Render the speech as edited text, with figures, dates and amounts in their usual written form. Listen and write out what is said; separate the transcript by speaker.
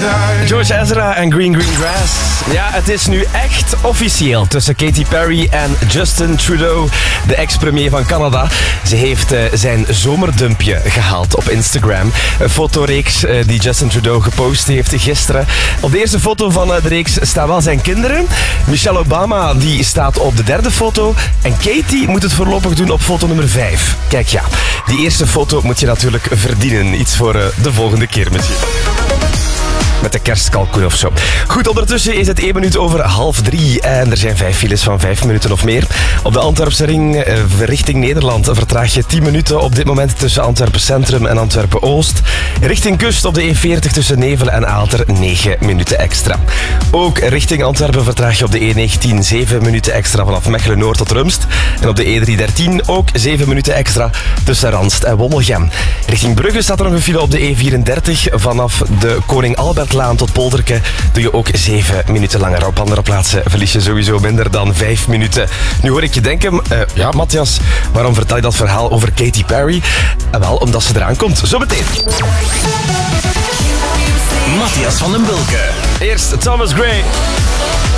Speaker 1: George Ezra en Green Grass. Ja, het is nu echt officieel tussen Katy Perry en Justin Trudeau, de ex-premier van Canada. Ze heeft zijn zomerdumpje gehaald op Instagram. Een fotoreeks die Justin Trudeau gepost heeft gisteren. Op de eerste foto van de reeks staan wel zijn kinderen. Michelle Obama die staat op de derde foto. En Katy moet het voorlopig doen op foto nummer 5. Kijk ja, die eerste foto moet je natuurlijk verdienen. Iets voor de volgende keer misschien. Met de kerstkalkoen of zo. Goed, ondertussen is het 1 minuut over 2:30 en er zijn 5 files van 5 minuten of meer. Op de Antwerpse ring richting Nederland vertraag je 10 minuten op dit moment tussen Antwerpen Centrum en Antwerpen Oost. Richting kust op de E40 tussen Nevelen en Aalter 9 minuten extra. Ook richting Antwerpen vertraag je op de E19 7 minuten extra vanaf Mechelen Noord tot Rumst. En op de E313 ook 7 minuten extra tussen Ranst en Wommelgem. Richting Brugge staat er nog een file op de E34 vanaf de Koning Albertlaan tot Polderke. Doe je ook 7 minuten langer. Op andere plaatsen verlies je sowieso minder dan 5 minuten. Nu hoor ik je denken, ja Matthias, waarom vertel je dat verhaal over Katy Perry? Wel, omdat ze eraan komt. Zometeen.
Speaker 2: Matthias van den Bulke.
Speaker 1: Eerst Thomas Gray.